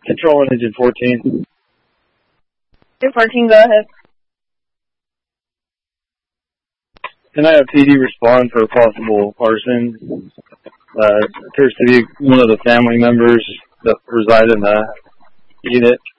Control on engine 14. 14, go ahead. Can I have PD respond for a possible arson? Appears to be one of the family members that reside in the unit.